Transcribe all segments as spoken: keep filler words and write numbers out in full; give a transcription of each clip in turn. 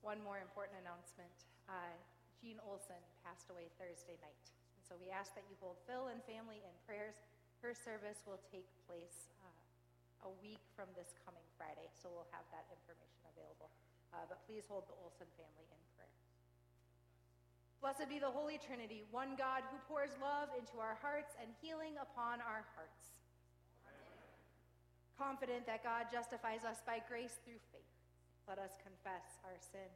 One more important announcement. Uh, Jean Olson passed away Thursday night. And so we ask that you hold Phil and family in prayers. Her service will take place uh, a week from this coming Friday, so we'll have that information available. Uh, but please hold the Olson family in prayer. Blessed be the Holy Trinity, one God who pours love into our hearts and healing upon our hearts. Amen. Confident that God justifies us by grace through faith, let us confess our sin.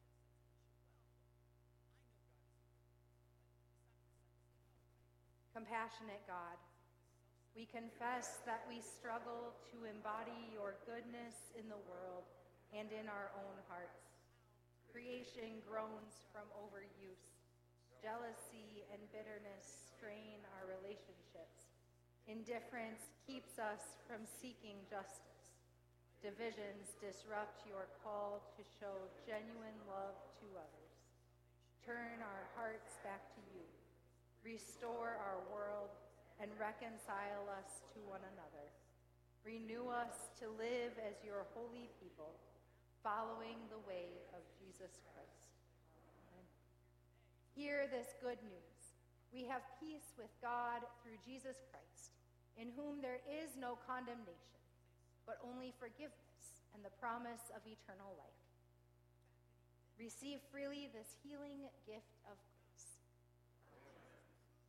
Compassionate God, we confess that we struggle to embody your goodness in the world and in our own hearts. Creation groans from overuse. Jealousy and bitterness strain our relationships. Indifference keeps us from seeking justice. Divisions disrupt your call to show genuine love to others. Turn our hearts back to you. Restore our world and reconcile us to one another. Renew us to live as your holy people, following the way of Jesus Christ. Amen. Hear this good news. We have peace with God through Jesus Christ, in whom there is no condemnation, but only forgiveness and the promise of eternal life. Receive freely this healing gift of grace.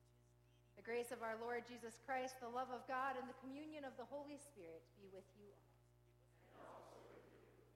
The grace of our Lord Jesus Christ, the love of God, and the communion of the Holy Spirit be with you all.